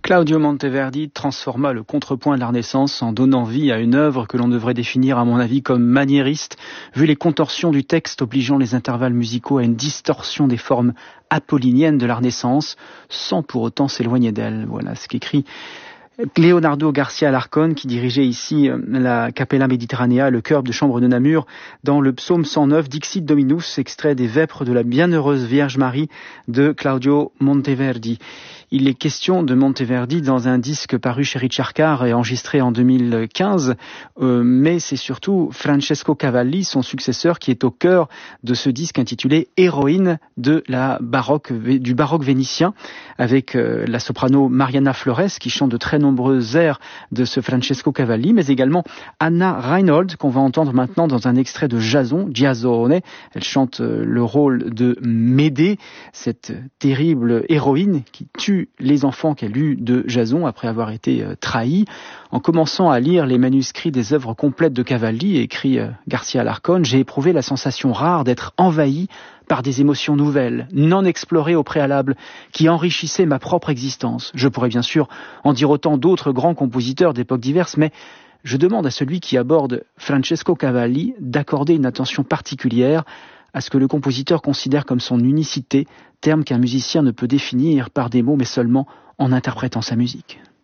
Claudio Monteverdi transforma le contrepoint de la Renaissance en donnant vie à une œuvre que l'on devrait définir à mon avis comme maniériste, vu les contorsions du texte obligeant les intervalles musicaux à une distorsion des formes apolliniennes de la Renaissance, sans pour autant s'éloigner d'elle. Voilà ce qu'écrit Leonardo Garcia Alarcón, qui dirigeait ici la Capella Mediterranea, le chœur de chambre de Namur, dans le psaume 109, Dixit Dominus, extrait des Vêpres de la Bienheureuse Vierge Marie de Claudio Monteverdi. Il est question de Monteverdi dans un disque paru chez Richard Carr et enregistré en 2015, mais c'est surtout Francesco Cavalli, son successeur, qui est au cœur de ce disque intitulé Héroïne du baroque vénitien, avec la soprano Mariana Flores, qui chante de très nombreux airs de ce Francesco Cavalli, mais également Anna Reinhold, qu'on va entendre maintenant dans un extrait de Jason, Giasone. Elle chante le rôle de Médée, cette terrible héroïne qui tue les enfants qu'elle eut de Jason après avoir été trahie. En commençant à lire les manuscrits des œuvres complètes de Cavalli, écrit Garcia Alarcón, j'ai éprouvé la sensation rare d'être envahi par des émotions nouvelles, non explorées au préalable, qui enrichissaient ma propre existence. Je pourrais bien sûr en dire autant d'autres grands compositeurs d'époques diverses, mais je demande à celui qui aborde Francesco Cavalli d'accorder une attention particulière à ce que le compositeur considère comme son unicité, terme qu'un musicien ne peut définir par des mots mais seulement en interprétant sa musique.